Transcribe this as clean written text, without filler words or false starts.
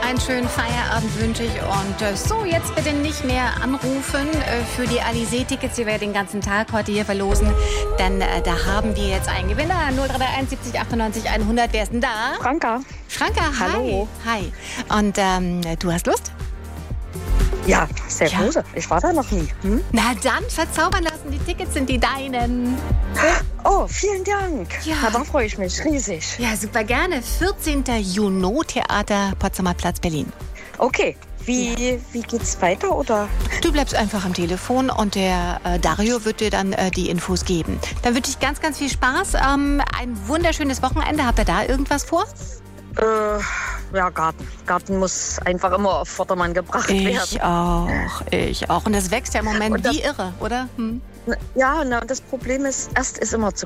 einen schönen Feierabend wünsche ich. Und so, jetzt bitte nicht mehr anrufen für die Alizé-Tickets, die wir ja den ganzen Tag heute hier verlosen. Denn da haben wir jetzt einen Gewinner. 0331 70 98 100. Wer ist denn da? Franka. Franka, hi. Hallo. Hi. Und du hast Lust? Ja, sehr große. Ich war da noch nie. Na dann, verzaubern lassen. Die Tickets sind die deinen. Oh, vielen Dank. Ja. Na, da freue ich mich riesig. Ja, super gerne. 14. Juni, Theater Potsdamer Platz, Berlin. Okay, wie geht's weiter, oder? Du bleibst einfach am Telefon und der Dario wird dir dann die Infos geben. Dann wünsche ich ganz, ganz viel Spaß. Ein wunderschönes Wochenende. Habt ihr da irgendwas vor? Ja, Garten. Garten muss einfach immer auf Vordermann gebracht werden. Ich auch. Und das wächst ja im Moment wie irre, oder? Ja, das Problem ist, erst ist immer zu